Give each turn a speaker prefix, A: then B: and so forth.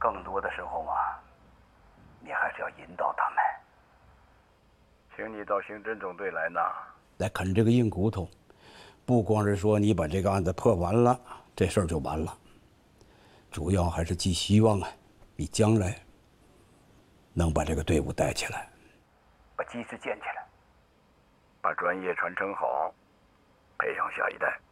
A: 更多的时候啊，你还是要引导他们。请你到刑侦总队来呢，
B: 来啃这个硬骨头。不光是说你把这个案子破完了，这事儿就完了，主要还是寄希望啊，你将来能把这个队伍带起来，
A: 把基石建起来，把专业传承好，培养下一代。